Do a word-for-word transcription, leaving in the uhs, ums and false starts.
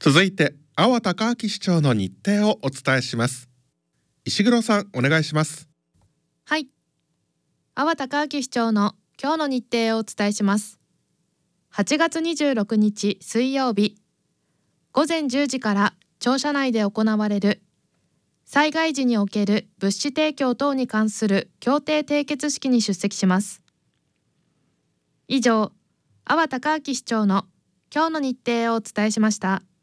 続いて阿波隆明市長の日程をお伝えします。石黒さん、お願いします。 はい、阿波隆明市長の今日の日程をお伝えします。はちがつにじゅうろくにち水曜日、ごぜんじゅうじから庁舎内で行われる災害時における物資提供等に関する協定締結式に出席します。以上、阿波隆明市長の今日の日程をお伝えしました。